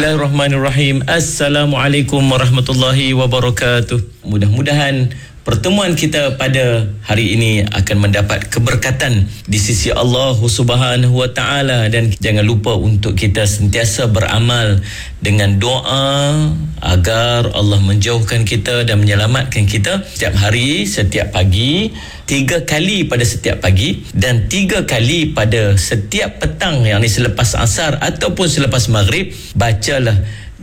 Bismillahirrahmanirrahim. Assalamualaikum warahmatullahi wabarakatuh. Mudah-mudahan pertemuan kita pada hari ini akan mendapat keberkatan di sisi Allah Subhanahu wa taala, dan jangan lupa untuk kita sentiasa beramal dengan doa agar Allah menjauhkan kita dan menyelamatkan kita setiap hari, setiap pagi, 3 kali pada setiap pagi dan 3 kali pada setiap petang, yang ni selepas asar ataupun selepas maghrib. Bacalah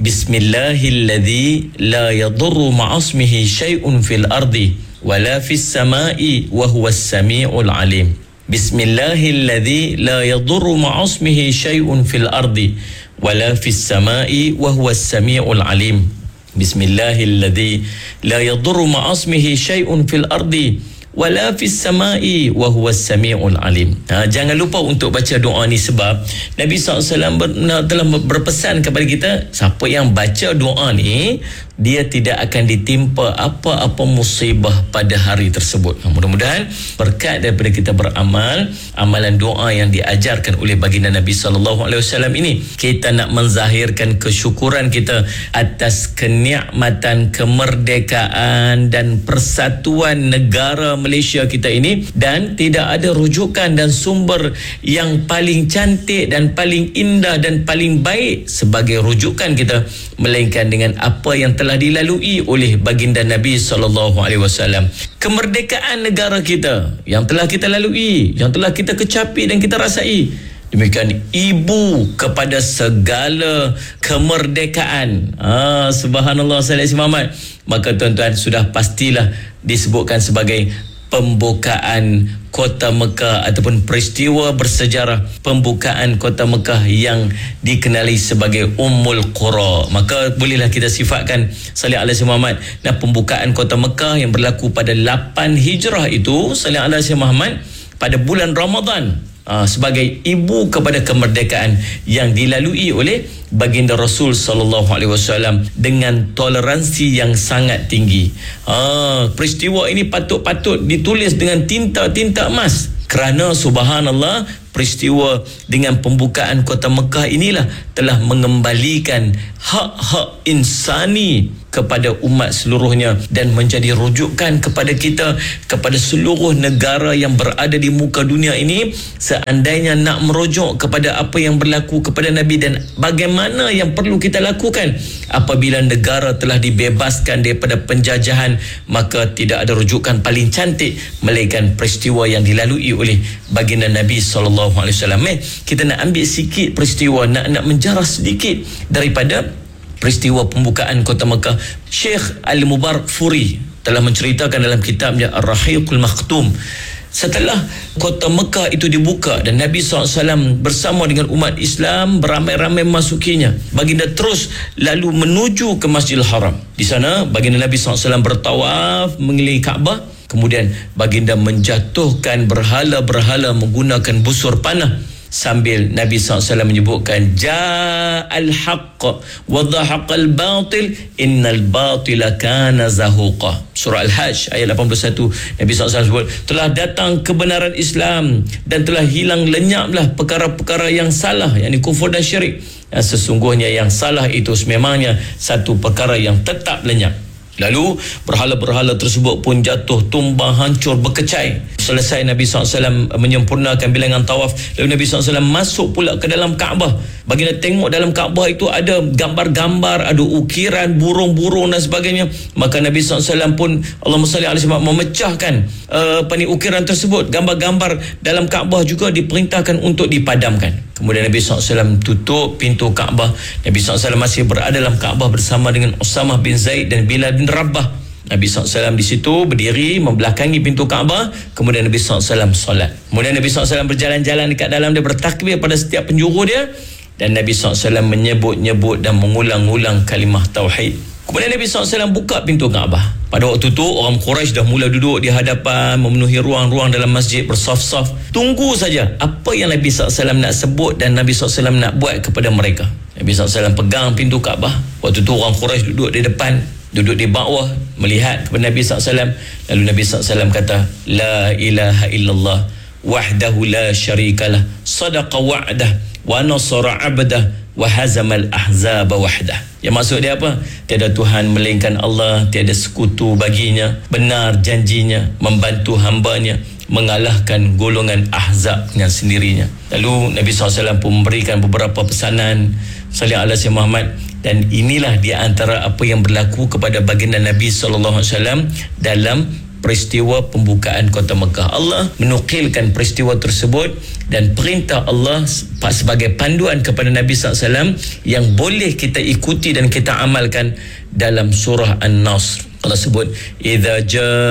Bismillahilladzi la yadurru ma'asmihi syai'un fil ardi wala fis sama'i wa huwas sami'ul alim. Bismillahilladzi la yadurru ma'asmihi syai'un fil ardi wala fis sama'i wa huwas sami'ul alim. Bismillahilladzi la yadurru ma'asmihi syai'un fil ardi wala fis sama'i wa huwas sami'ul alim. Jangan lupa untuk baca doa ni, sebab Nabi SAW telah berpesan kepada kita, siapa yang baca doa ni, dia tidak akan ditimpa apa-apa musibah pada hari tersebut. Mudah-mudahan berkat daripada kita beramal amalan doa yang diajarkan oleh baginda Nabi SAW ini, kita nak menzahirkan kesyukuran kita atas kenikmatan kemerdekaan dan persatuan negara Malaysia kita ini, dan tidak ada rujukan dan sumber yang paling cantik dan paling indah dan paling baik sebagai rujukan kita melainkan dengan apa yang telah dilalui oleh baginda Nabi SAW. Kemerdekaan negara kita yang telah kita lalui, yang telah kita kecapi dan kita rasai, demikian ibu kepada segala kemerdekaan. Subhanallah, Sayyid Muhammad. Maka tuan-tuan, sudah pastilah disebutkan sebagai pembukaan Kota Mekah ataupun peristiwa bersejarah pembukaan Kota Mekah yang dikenali sebagai Ummul Qura. Maka bolehlah kita sifatkan salih ala Sayyidina Muhammad, dan pembukaan Kota Mekah yang berlaku pada 8 Hijrah itu, salih ala Sayyidina Muhammad, pada bulan Ramadan, sebagai ibu kepada kemerdekaan yang dilalui oleh baginda Rasul SAW dengan toleransi yang sangat tinggi. Peristiwa ini patut ditulis dengan tinta emas, kerana subhanallah, peristiwa dengan pembukaan Kota Mekah inilah telah mengembalikan hak-hak insani kepada umat seluruhnya dan menjadi rujukan kepada kita, kepada seluruh negara yang berada di muka dunia ini, seandainya nak merujuk kepada apa yang berlaku kepada Nabi dan bagaimana yang perlu kita lakukan apabila negara telah dibebaskan daripada penjajahan. Maka tidak ada rujukan paling cantik melainkan peristiwa yang dilalui oleh baginda Nabi SAW. Kita nak ambil sikit peristiwa, nak menjarah sedikit daripada peristiwa pembukaan Kota Mekah. Syekh Al-Mubarakfuri telah menceritakan dalam kitabnya Ar-Rahiqul Maktum, setelah Kota Mekah itu dibuka dan Nabi SAW bersama dengan umat Islam beramai-ramai memasukinya, baginda terus lalu menuju ke Masjidil Haram. Di sana baginda Nabi SAW bertawaf mengelilingi Kaabah. Kemudian baginda menjatuhkan berhala-berhala menggunakan busur panah, sambil Nabi SAW menyebutkan Ja'al haqq wa dhahaqal batil innal batila kana zahuqa. Surah Al-Hajj ayat 81, Nabi SAW sebut, telah datang kebenaran Islam dan telah hilang lenyaplah perkara-perkara yang salah, yakni kufur dan syirik. Sesungguhnya yang salah itu sememangnya satu perkara yang tetap lenyap. Lalu berhala-berhala tersebut pun jatuh, tumbang, hancur, berkecai. Selesai Nabi SAW menyempurnakan bilangan tawaf, lalu Nabi SAW masuk pula ke dalam Kaabah. Baginda tengok dalam Kaabah itu ada gambar-gambar, ada ukiran burung-burung dan sebagainya. Maka Nabi SAW pun Allahumma salli alaihi wasallam memecahkan ukiran tersebut. Gambar-gambar dalam Kaabah juga diperintahkan untuk dipadamkan. Kemudian Nabi SAW tutup pintu Kaabah. Nabi SAW masih berada dalam Kaabah bersama dengan Usamah bin Zaid dan Bilal bin Rabah. Nabi SAW di situ berdiri membelakangi pintu Kaabah. Kemudian Nabi SAW solat. Kemudian Nabi SAW berjalan-jalan dekat dalam, dia bertakbir pada setiap penjuru dia, dan Nabi SAW menyebut-nyebut dan mengulang-ulang kalimah tauhid. Kemudian Nabi SAW buka pintu Kaabah. Pada waktu itu orang Quraisy dah mula duduk di hadapan, memenuhi ruang-ruang dalam masjid bersaf-saf. Tunggu saja apa yang Nabi SAW nak sebut dan Nabi SAW nak buat kepada mereka. Nabi SAW pegang pintu Kaabah. Waktu itu orang Quraisy duduk di depan, duduk di bawah, melihat kepada Nabi SAW. Lalu Nabi SAW kata, La ilaha illallah wahdahu la syarikalah, sadaqa wa'dah wa nasara abdah wa hazamal ahzaba wahdah. Yang maksud dia apa? Tiada Tuhan melainkan Allah, tiada sekutu baginya, benar janjinya, membantu hambanya, mengalahkan golongan ahzab dengan sendirinya. Lalu Nabi SAW pun memberikan beberapa pesanan sallallahu alaihi wasallam Muhammad, dan inilah di antara apa yang berlaku kepada baginda Nabi SAW dalam peristiwa pembukaan kota Mekah. Allah menukilkan peristiwa tersebut dan perintah Allah sebagai panduan kepada Nabi SAW yang boleh kita ikuti dan kita amalkan dalam surah An-Nasr. Allah sebut, "Idza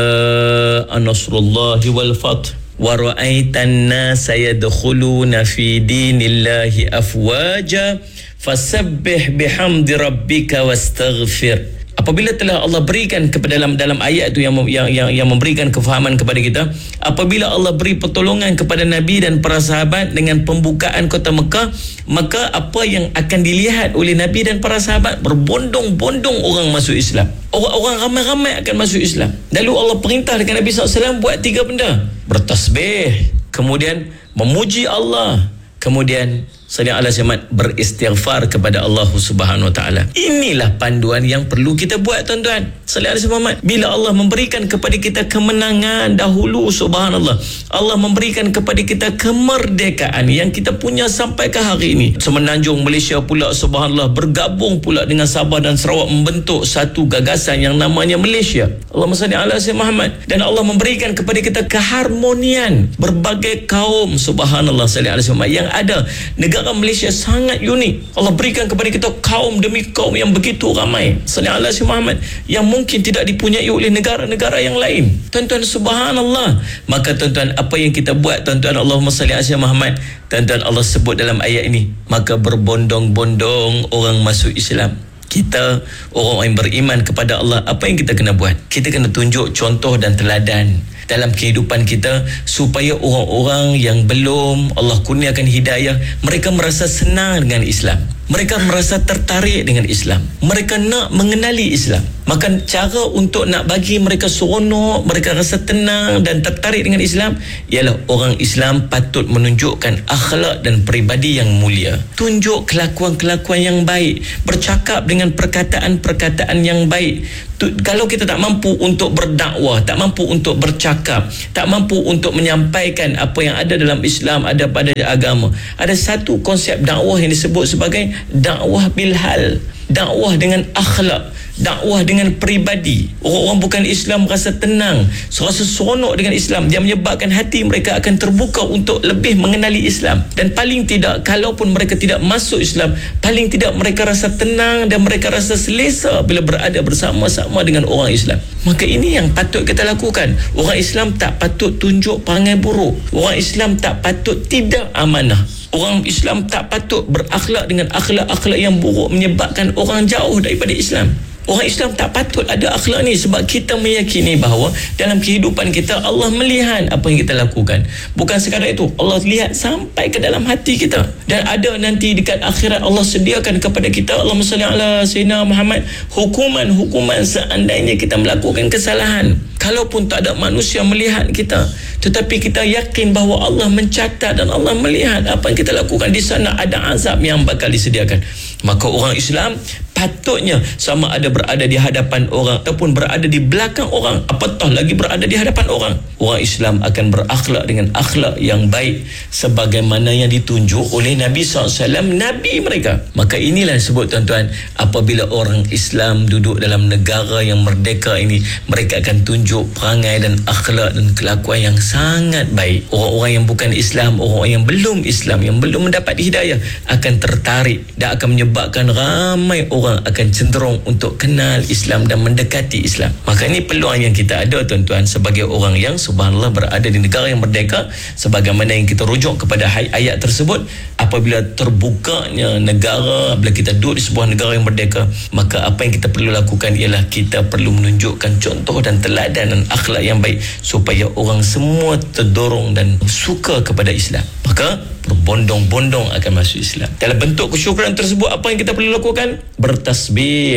jaa nasrullahi wal fath wa ra'aitan nasa yadkhuluna fi dinillahi afwaja fasabbih bihamdi rabbika wastaghfir." Apabila telah Allah berikan kepada dalam ayat itu yang memberikan kefahaman kepada kita, apabila Allah beri pertolongan kepada Nabi dan para sahabat dengan pembukaan kota Mekah, maka apa yang akan dilihat oleh Nabi dan para sahabat, berbondong-bondong orang masuk Islam. Orang ramai-ramai akan masuk Islam. Lalu Allah perintah dengan Nabi SAW buat 3 benda: bertasbih, kemudian memuji Allah, kemudian sallallahu alaihi wasallam beristighfar kepada Allah Subhanahu wa taala. Inilah panduan yang perlu kita buat, tuan-tuan. Sallallahu alaihi wasallam, bila Allah memberikan kepada kita kemenangan dahulu, subhanallah, Allah memberikan kepada kita kemerdekaan yang kita punya sampai ke hari ini. Semenanjung Malaysia pula, subhanallah, bergabung pula dengan Sabah dan Sarawak membentuk satu gagasan yang namanya Malaysia. Allahumma salli ala sayyidina Muhammad. Dan Allah memberikan kepada kita keharmonian berbagai kaum, subhanallah, sallallahu alaihi wasallam, yang ada. Negara Malaysia sangat unik. Allah berikan kepada kita kaum demi kaum yang begitu ramai, sallallahu alaihi wasallam, Muhammad, yang mungkin tidak dipunyai oleh negara-negara yang lain. Tuan-tuan, subhanallah. Maka tuan-tuan, apa yang kita buat, tuan-tuan, Allahumma salli ala sayyidina Muhammad, tuan-tuan, Allah sebut dalam ayat ini, maka berbondong-bondong orang masuk Islam. Kita orang yang beriman kepada Allah, apa yang kita kena buat? Kita kena tunjuk contoh dan teladan dalam kehidupan kita, supaya orang-orang yang belum Allah kurniakan hidayah, mereka merasa senang dengan Islam, mereka merasa tertarik dengan Islam, mereka nak mengenali Islam. Maka cara untuk nak bagi mereka seronok, mereka rasa tenang dan tertarik dengan Islam, ialah orang Islam patut menunjukkan akhlak dan peribadi yang mulia. Tunjuk kelakuan-kelakuan yang baik, bercakap dengan perkataan-perkataan yang baik. Kalau kita tak mampu untuk berdakwah, tak mampu untuk bercakap, tak mampu untuk menyampaikan apa yang ada dalam Islam, ada pada agama, ada satu konsep dakwah yang disebut sebagai dakwah bilhal, dakwah dengan akhlak, dakwah dengan peribadi. Orang-orang bukan Islam rasa tenang, rasa seronok dengan Islam, yang menyebabkan hati mereka akan terbuka untuk lebih mengenali Islam. Dan paling tidak, kalaupun mereka tidak masuk Islam, paling tidak mereka rasa tenang dan mereka rasa selesa bila berada bersama-sama dengan orang Islam. Maka ini yang patut kita lakukan. Orang Islam tak patut tunjuk perangai buruk. Orang Islam tak patut tidak amanah. Orang Islam tak patut berakhlak dengan akhlak-akhlak yang buruk, menyebabkan orang jauh daripada Islam. Orang Islam tak patut ada akhlak ni, sebab kita meyakini bahawa dalam kehidupan kita Allah melihat apa yang kita lakukan. Bukan sekadar itu, Allah lihat sampai ke dalam hati kita. Dan ada nanti dekat akhirat Allah sediakan kepada kita, Allahumma salli ala sayyidina Muhammad, hukuman-hukuman seandainya kita melakukan kesalahan. Kalaupun tak ada manusia melihat kita, tetapi kita yakin bahawa Allah mencatat dan Allah melihat apa yang kita lakukan. Di sana ada azab yang bakal disediakan. Maka orang Islam patutnya sama ada berada di hadapan orang ataupun berada di belakang orang, apatah lagi berada di hadapan orang, orang Islam akan berakhlak dengan akhlak yang baik sebagaimana yang ditunjuk oleh Nabi SAW, Nabi mereka. Maka inilah disebut, tuan-tuan, apabila orang Islam duduk dalam negara yang merdeka ini, mereka akan tunjuk perangai dan akhlak dan kelakuan yang sangat baik. Orang-orang yang bukan Islam, orang-orang yang belum Islam, yang belum mendapat hidayah, akan tertarik dan akan menyebabkan ramai orang akan cenderung untuk kenal Islam dan mendekati Islam. Maka ini peluang yang kita ada, tuan-tuan, sebagai orang yang subhanallah berada di negara yang merdeka, sebagaimana yang kita rujuk kepada ayat tersebut. Apabila terbukanya negara, bila kita duduk di sebuah negara yang merdeka, maka apa yang kita perlu lakukan ialah kita perlu menunjukkan contoh dan teladan dan akhlak yang baik, supaya orang semua terdorong dan suka kepada Islam. Maka berbondong-bondong akan masuk Islam. Dalam bentuk kesyukuran tersebut, apa yang kita perlu lakukan? Bertasbih.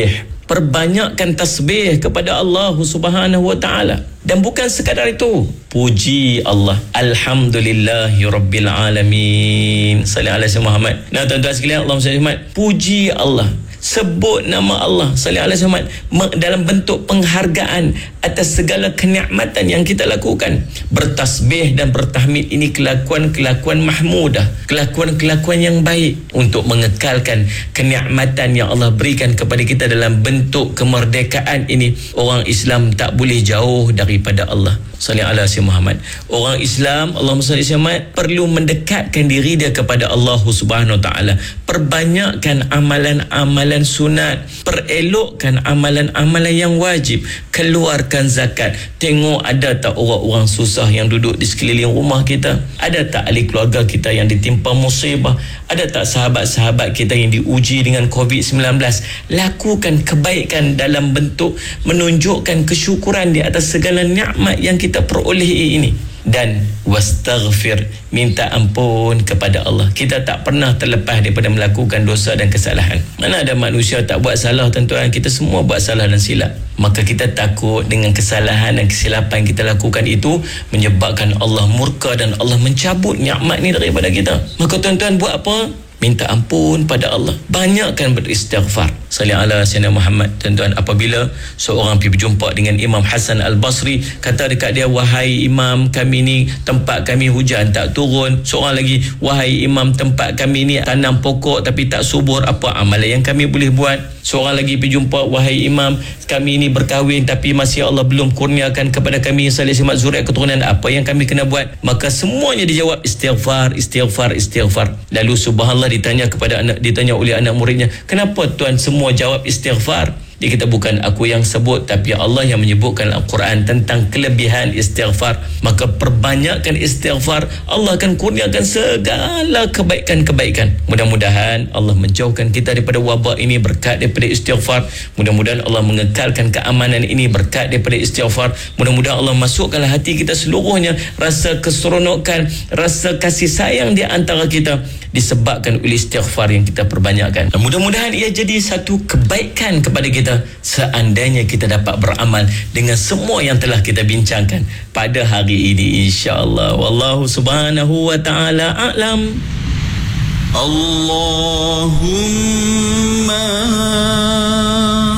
Perbanyakkan tasbih kepada Allah Subhanahu wa taala. Dan bukan sekadar itu, puji Allah. Alhamdulillahirabbil alamin. Sallallahu alaihi Muhammad. Nah, tuan-tuan sekalian, Allahumma salli Muhammad. Puji Allah. Sebut nama Allah sallallahu alaihi wasallam dalam bentuk penghargaan atas segala kenikmatan yang kita lakukan. Bertasbih dan bertahmid ini kelakuan-kelakuan mahmudah, kelakuan-kelakuan yang baik untuk mengekalkan kenikmatan yang Allah berikan kepada kita dalam bentuk kemerdekaan ini. Orang Islam tak boleh jauh daripada Allah. Sallallahu alaihi Muhammad. Orang Islam, Allahumma salli Muhammad, perlu mendekatkan diri dia kepada Allah Subhanahu wa taala. Perbanyakkan amalan-amalan sunat, perelokkan amalan-amalan yang wajib, keluarkan zakat. Tengok ada tak orang-orang susah yang duduk di sekeliling rumah kita? Ada tak ahli keluarga kita yang ditimpa musibah? Ada tak sahabat-sahabat kita yang diuji dengan COVID-19? Lakukan kebaikan dalam bentuk menunjukkan kesyukuran di atas segala nikmat yang kita peroleh ini. Dan wastaghfir, minta ampun kepada Allah. Kita tak pernah terlepas daripada melakukan dosa dan kesalahan. Mana ada manusia tak buat salah, tuan-tuan? Kita semua buat salah dan silap. Maka kita takut dengan kesalahan dan kesilapan yang kita lakukan itu menyebabkan Allah murka dan Allah mencabut nikmat ni daripada kita. Maka tuan-tuan buat apa? Minta ampun pada Allah. Banyakkan beristighfar. Sallallahu alaihi wasallam Muhammad. Tuan-tuan, apabila seorang pergi berjumpa dengan Imam Hasan Al-Basri, kata dekat dia, wahai Imam, kami ni tempat kami hujan tak turun. Seorang lagi, wahai Imam, tempat kami ni tanam pokok tapi tak subur. Apa amalan yang kami boleh buat? Seorang lagi pergi jumpa, wahai Imam, kami ni berkahwin tapi masih Allah belum kurniakan kepada kami salih simat zuriat keturunan. Apa yang kami kena buat? Maka semuanya dijawab istighfar, istighfar, istighfar. Lalu subhanallah ditanya oleh anak muridnya, kenapa tuan semua jawab istighfar? Dia kata, bukan aku yang sebut, tapi Allah yang menyebutkan Al-Quran tentang kelebihan istighfar. Maka perbanyakkan istighfar, Allah akan kurniakan segala kebaikan-kebaikan. Mudah-mudahan Allah menjauhkan kita daripada wabak ini berkat daripada istighfar. Mudah-mudahan Allah mengekalkan keamanan ini berkat daripada istighfar. Mudah-mudahan Allah masukkanlah hati kita seluruhnya rasa keseronokan, rasa kasih sayang di antara kita disebabkan oleh istighfar yang kita perbanyakkan. Dan mudah-mudahan ia jadi satu kebaikan kepada kita seandainya kita dapat beramal dengan semua yang telah kita bincangkan pada hari ini, insya-Allah. Wallahu subhanahu wa ta'ala a'lam. Allahumma